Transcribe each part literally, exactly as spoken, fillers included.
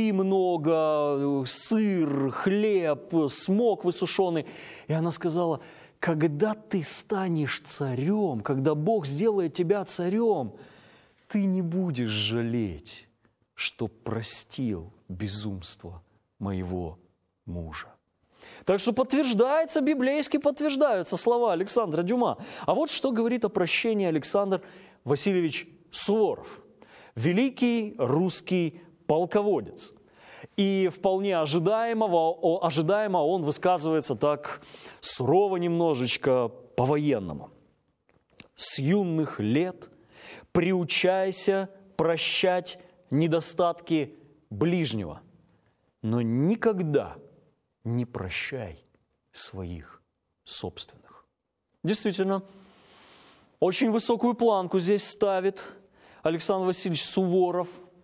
еды много, сыр, хлеб, смок высушенный. И она сказала: когда ты станешь царем, когда Бог сделает тебя царем, ты не будешь жалеть, что простил безумство моего мужа. Так что подтверждается, библейски подтверждаются слова Александра Дюма. А вот что говорит о прощении Александр Васильевич Суворов, великий русский полководец. И вполне ожидаемого, ожидаемо он высказывается так сурово немножечко по-военному. «С юных лет приучайся прощать недостатки ближнего, но никогда не прощай своих собственных». Действительно, очень высокую планку здесь ставит Александр Васильевич Суворов.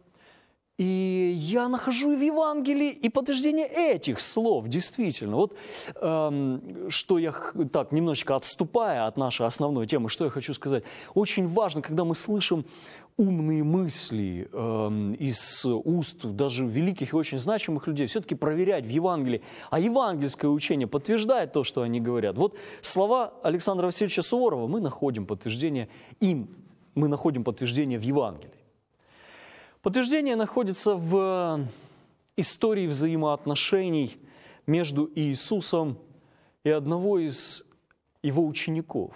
И я нахожу и в Евангелии и подтверждение этих слов, действительно. Вот эм, что я, так, немножечко отступая от нашей основной темы, что я хочу сказать. Очень важно, когда мы слышим умные мысли эм, из уст даже великих и очень значимых людей, все-таки проверять в Евангелии. А евангельское учение подтверждает то, что они говорят. Вот слова Александра Васильевича Суворова, мы находим подтверждение им, мы находим подтверждение в Евангелии. Подтверждение находится в истории взаимоотношений между Иисусом и одного из его учеников.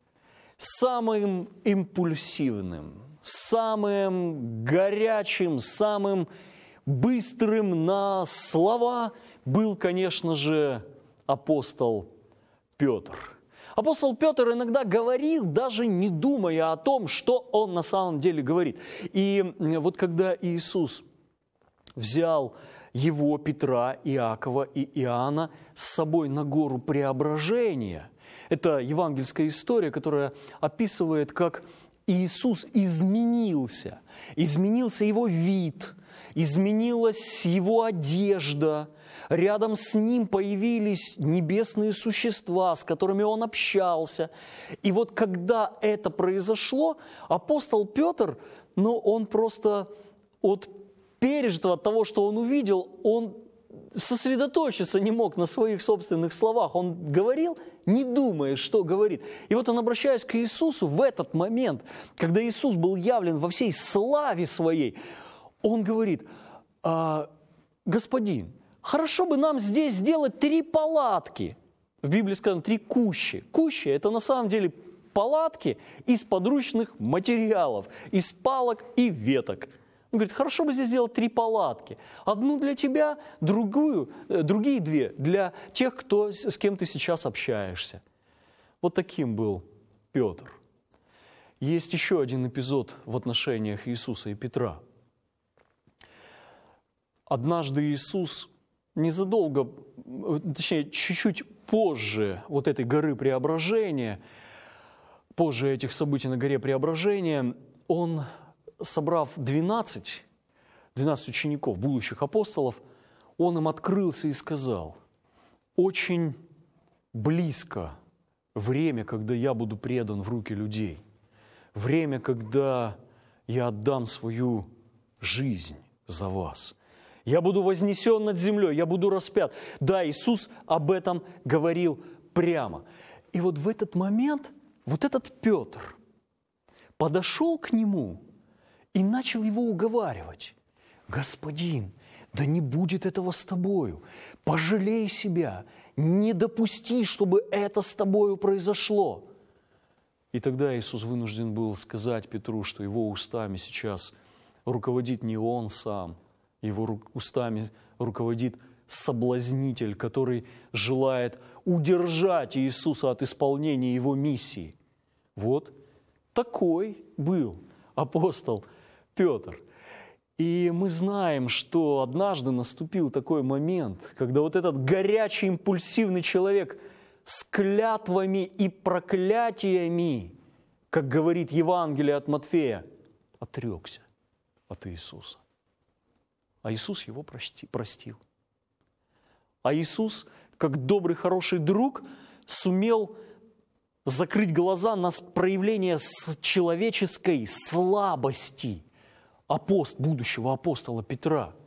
Самым импульсивным, самым горячим, самым быстрым на слова был, конечно же, апостол Петр. Апостол Петр иногда говорил, даже не думая о том, что он на самом деле говорит. И вот когда Иисус взял его, Петра, Иакова и Иоанна с собой на гору Преображения, это евангельская история, которая описывает, как Иисус изменился. Изменился его вид, изменилась его одежда. Рядом с ним появились небесные существа, с которыми он общался. И вот когда это произошло, апостол Петр, ну, он просто от пережитого, от того, что он увидел, он сосредоточиться не мог на своих собственных словах. Он говорил, не думая, что говорит. И вот он, обращаясь к Иисусу в этот момент, когда Иисус был явлен во всей славе своей, он говорит: «Господин, хорошо бы нам здесь сделать три палатки». В Библии сказано три кущи. Кущи – это на самом деле палатки из подручных материалов, из палок и веток. Он говорит: хорошо бы здесь сделать три палатки. Одну для тебя, другую, другие две для тех, кто, с кем ты сейчас общаешься. Вот таким был Петр. Есть еще один эпизод в отношениях Иисуса и Петра. Однажды Иисус незадолго, точнее, чуть-чуть позже вот этой горы Преображения, позже этих событий на горе Преображения, он, собрав двенадцать, двенадцать учеников, будущих апостолов, он им открылся и сказал: очень близко время, когда я буду предан в руки людей, время, когда я отдам свою жизнь за вас. Я буду вознесен над землей, я буду распят. Да, Иисус об этом говорил прямо. И вот в этот момент вот этот Петр подошел к нему и начал его уговаривать: «Господин, да не будет этого с тобою, пожалей себя, не допусти, чтобы это с тобою произошло». И тогда Иисус вынужден был сказать Петру, что его устами сейчас руководит не он сам, его устами руководит соблазнитель, который желает удержать Иисуса от исполнения его миссии. Вот такой был апостол Петр. И мы знаем, что однажды наступил такой момент, когда вот этот горячий, импульсивный человек с клятвами и проклятиями, как говорит Евангелие от Матфея, отрекся от Иисуса. А Иисус его прости, простил. А Иисус, как добрый, хороший друг, сумел закрыть глаза на проявление человеческой слабости апост, будущего апостола Петра.